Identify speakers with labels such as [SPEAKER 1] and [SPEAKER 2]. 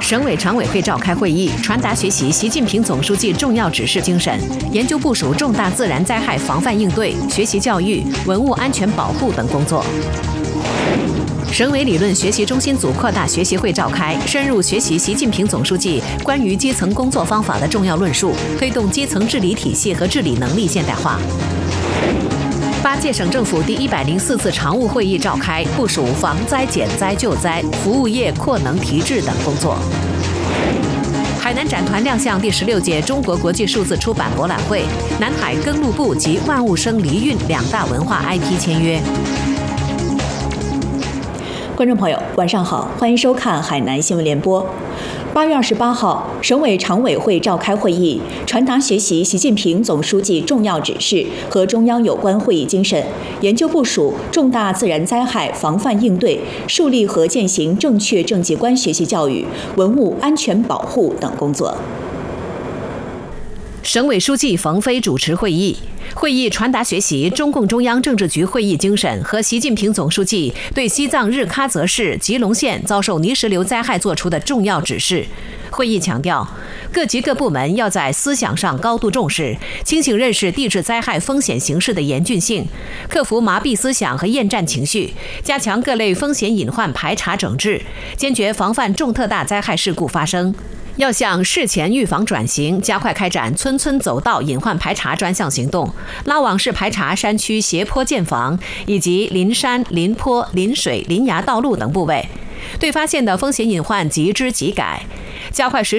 [SPEAKER 1] 省委常委会召开会议，传达学习习近平总书记重要指示精神，研究部署重大自然灾害防范应对、学习教育、文物安全保护等工作。省委理论学习中心组扩大学习会召开，深入学习习近平总书记关于基层工作方法的重要论述，推动基层治理体系和治理能力现代化。8届省政府第104次常务会议召开，部署防灾减灾救灾、服务业扩能提质等工作。海南展团亮相第16届中国国际数字出版博览会，南海耕路部及万物生离韵2大文化 IP 签约。
[SPEAKER 2] 观众朋友，晚上好，欢迎收看海南新闻联播。8月28号，省委常委会召开会议，传达学习习近平总书记重要指示和中央有关会议精神，研究部署重大自然灾害防范应对，树立和践行正确政绩观学习教育、文物安全保护等工作。
[SPEAKER 1] 省委书记冯飞主持会议。会议传达学习中共中央政治局会议精神和习近平总书记对西藏日喀则市吉隆县遭受泥石流灾害作出的重要指示。会议强调，各级各部门要在思想上高度重视，清醒认识地质灾害风险形势的严峻性，克服麻痹思想和厌战情绪，加强各类风险隐患排查整治，坚决防范重特大灾害事故发生。要向事前预防转型，加快开展村村走道隐患排查专项行动，拉网式排查山区斜坡建房以及临山、临坡、临水、临崖道路等部位，对发现的风险隐患即知即改，加快实